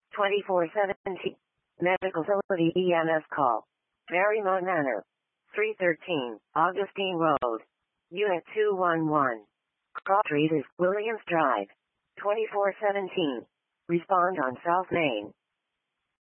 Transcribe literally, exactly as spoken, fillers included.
twenty-four seventeen. Medical facility E M S call. Marymount Manor. three thirteen, Augustine Road. Unit two one one. Call Street is Williams Drive. twenty-four seventeen. Respond on South Main.